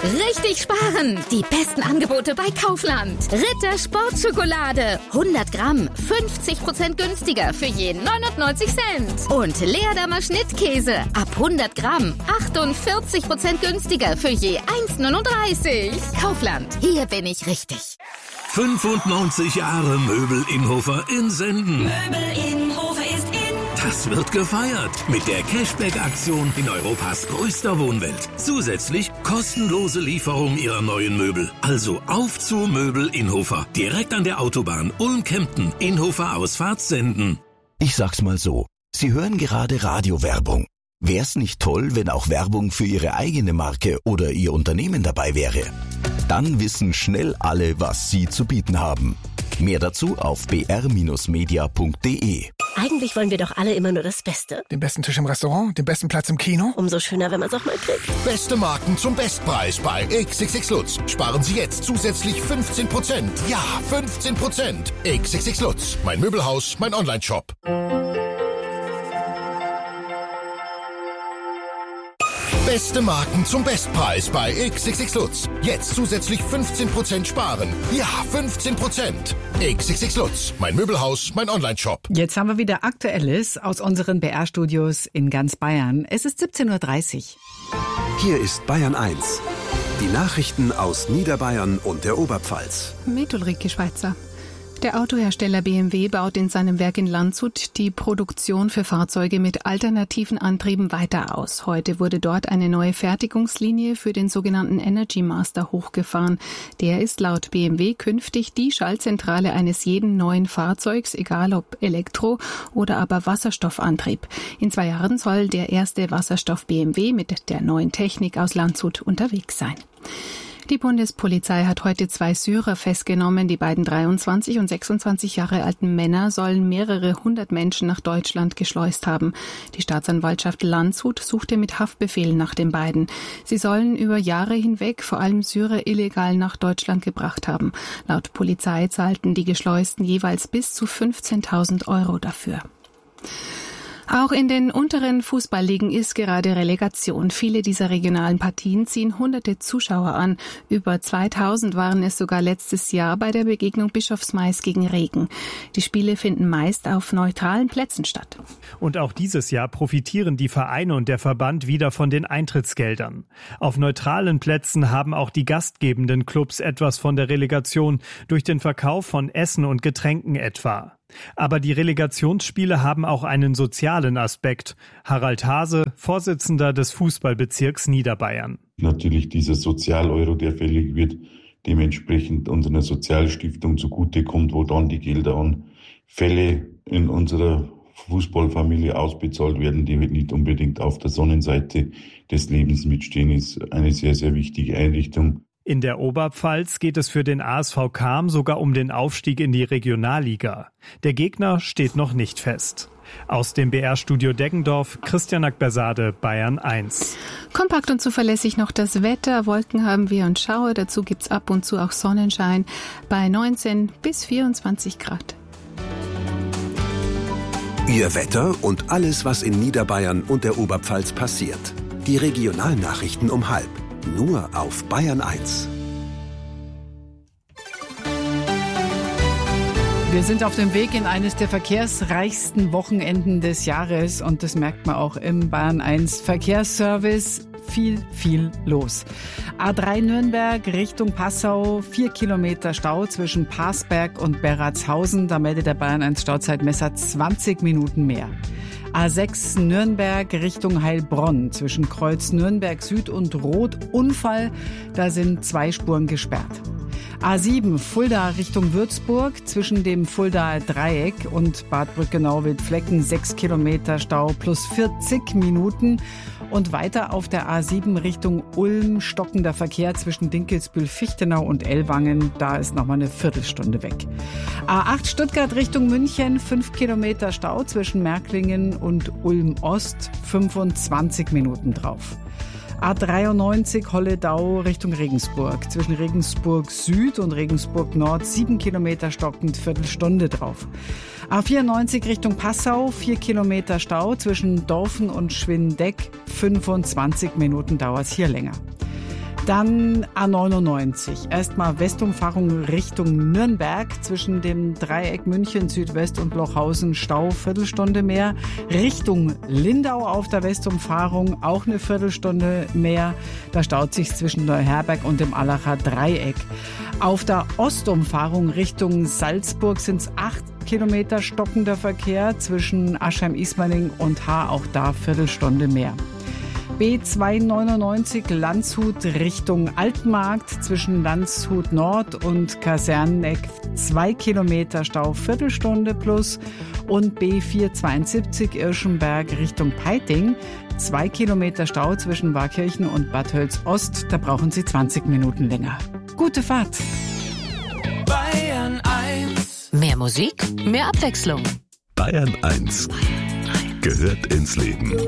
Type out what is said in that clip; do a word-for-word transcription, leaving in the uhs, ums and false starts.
Richtig sparen! Die besten Angebote bei Kaufland. Ritter Sportschokolade. hundert Gramm, fünfzig Prozent günstiger für je neunundneunzig Cent. Und Leerdammer Schnittkäse. Ab hundert Gramm, achtundvierzig Prozent günstiger für je eins neununddreißig. Kaufland, hier bin ich richtig. fünfundneunzig Jahre Möbel Innhofer in Senden. Möbel Innhofer ist in. Das wird gefeiert mit der Cashback-Aktion in Europas größter Wohnwelt. Zusätzlich kostenlose Lieferung Ihrer neuen Möbel. Also auf zu Möbel Innhofer. Direkt an der Autobahn Ulm-Kempten. Innhofer Ausfahrt Senden. Ich sag's mal so. Sie hören gerade Radiowerbung. Wär's nicht toll, wenn auch Werbung für Ihre eigene Marke oder Ihr Unternehmen dabei wäre? Dann wissen schnell alle, was Sie zu bieten haben. Mehr dazu auf b r Bindestrich media punkt d e. Eigentlich wollen wir doch alle immer nur das Beste. Den besten Tisch im Restaurant, den besten Platz im Kino. Umso schöner, wenn man es auch mal kriegt. Beste Marken zum Bestpreis bei X X X Lutz. Sparen Sie jetzt zusätzlich fünfzehn Prozent. Ja, fünfzehn Prozent. X X X Lutz. Mein Möbelhaus, mein Onlineshop. Beste Marken zum Bestpreis bei X X X Lutz. Jetzt zusätzlich fünfzehn Prozent sparen. Ja, fünfzehn Prozent. X X X Lutz. Mein Möbelhaus, mein Onlineshop. Jetzt haben wir wieder Aktuelles aus unseren B R-Studios in ganz Bayern. Es ist siebzehn Uhr dreißig. Hier ist Bayern eins. Die Nachrichten aus Niederbayern und der Oberpfalz. Mit Ulrike Schweizer. Der Autohersteller B M W baut in seinem Werk in Landshut die Produktion für Fahrzeuge mit alternativen Antrieben weiter aus. Heute wurde dort eine neue Fertigungslinie für den sogenannten Energy Master hochgefahren. Der ist laut B M W künftig die Schaltzentrale eines jeden neuen Fahrzeugs, egal ob Elektro- oder aber Wasserstoffantrieb. In zwei Jahren soll der erste Wasserstoff-B M W mit der neuen Technik aus Landshut unterwegs sein. Die Bundespolizei hat heute zwei Syrer festgenommen. Die beiden dreiundzwanzig und sechsundzwanzig Jahre alten Männer sollen mehrere hundert Menschen nach Deutschland geschleust haben. Die Staatsanwaltschaft Landshut suchte mit Haftbefehlen nach den beiden. Sie sollen über Jahre hinweg vor allem Syrer illegal nach Deutschland gebracht haben. Laut Polizei zahlten die Geschleusten jeweils bis zu fünfzehntausend Euro dafür. Auch in den unteren Fußballligen ist gerade Relegation. Viele dieser regionalen Partien ziehen hunderte Zuschauer an. Über zweitausend waren es sogar letztes Jahr bei der Begegnung Bischofsmais gegen Regen. Die Spiele finden meist auf neutralen Plätzen statt. Und auch dieses Jahr profitieren die Vereine und der Verband wieder von den Eintrittsgeldern. Auf neutralen Plätzen haben auch die gastgebenden Clubs etwas von der Relegation durch den Verkauf von Essen und Getränken etwa. Aber die Relegationsspiele haben auch einen sozialen Aspekt. Harald Hase, Vorsitzender des Fußballbezirks Niederbayern. Natürlich dieser Sozial-Euro, der fällig wird, dementsprechend unserer Sozialstiftung zugutekommt, wo dann die Gelder an Fälle in unserer Fußballfamilie ausbezahlt werden, die nicht unbedingt auf der Sonnenseite des Lebens mitstehen, ist eine sehr, sehr wichtige Einrichtung. In der Oberpfalz geht es für den A S V Cham sogar um den Aufstieg in die Regionalliga. Der Gegner steht noch nicht fest. Aus dem B R-Studio Deggendorf, Christian Akbersade, Bayern eins. Kompakt und zuverlässig noch das Wetter. Wolken haben wir und Schauer. Dazu gibt's ab und zu auch Sonnenschein bei neunzehn bis vierundzwanzig Grad. Ihr Wetter und alles, was in Niederbayern und der Oberpfalz passiert. Die Regionalnachrichten um halb. Nur auf Bayern eins. Wir sind auf dem Weg in eines der verkehrsreichsten Wochenenden des Jahres und das merkt man auch im Bayern eins Verkehrsservice. Viel, viel los. A drei Nürnberg Richtung Passau, vier Kilometer Stau zwischen Parsberg und Berratshausen. Da meldet der Bayern eins Stauzeitmesser zwanzig Minuten mehr. A sechs Nürnberg Richtung Heilbronn zwischen Kreuz Nürnberg Süd und Rot Unfall, da sind zwei Spuren gesperrt. A sieben Fulda Richtung Würzburg zwischen dem Fuldaer Dreieck und Bad Brückenau-Wildflecken sechs Kilometer Stau plus vierzig Minuten. Und weiter auf der A sieben Richtung Ulm stockender Verkehr zwischen Dinkelsbühl-Fichtenau und Ellwangen. Da ist nochmal eine Viertelstunde weg. A acht Stuttgart Richtung München, fünf Kilometer Stau zwischen Märklingen und Ulm-Ost, fünfundzwanzig Minuten drauf. A dreiundneunzig Holledau Richtung Regensburg. Zwischen Regensburg Süd und Regensburg Nord sieben Kilometer stockend, Viertelstunde drauf. A vierundneunzig Richtung Passau, vier Kilometer Stau zwischen Dorfen und Schwindeck, fünfundzwanzig Minuten dauert es hier länger. Dann A neunundneunzig. Erstmal Westumfahrung Richtung Nürnberg zwischen dem Dreieck München Südwest und Lochhausen Stau, Viertelstunde mehr. Richtung Lindau auf der Westumfahrung auch eine Viertelstunde mehr. Da staut sich zwischen Neuherberg und dem Allacher Dreieck. Auf der Ostumfahrung Richtung Salzburg sind es acht Kilometer stockender Verkehr zwischen Aschheim-Ismaning und Haar, auch da Viertelstunde mehr. B zweihundertneunundneunzig Landshut Richtung Altmarkt zwischen Landshut Nord und Kaserneneck zwei Kilometer Stau, Viertelstunde plus. Und B vierhundertzweiundsiebzig Irschenberg Richtung Peiting zwei Kilometer Stau zwischen Warkirchen und Bad Hölz Ost. Da brauchen Sie zwanzig Minuten länger. Gute Fahrt. Bayern eins. Mehr Musik, mehr Abwechslung. Bayern eins gehört ins Leben.